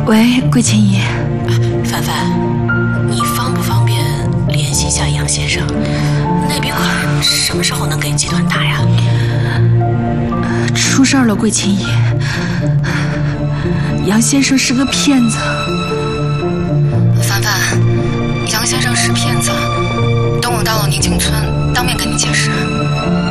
喂，桂琴姨。 凡凡，你方不方便联系一下杨先生？那笔款什么时候能给集团打呀？ 出事了，桂琴姨。杨先生是个骗子。 凡凡，杨先生是骗子。等我到了宁静村，当面跟你解释。